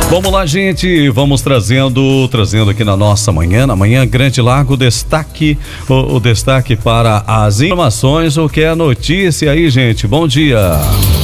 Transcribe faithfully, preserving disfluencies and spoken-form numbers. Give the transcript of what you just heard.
Vamos lá, gente, vamos trazendo, trazendo aqui na nossa manhã, na manhã Grande Lago, destaque, o, o destaque para as informações, o que é a notícia aí, gente, bom dia.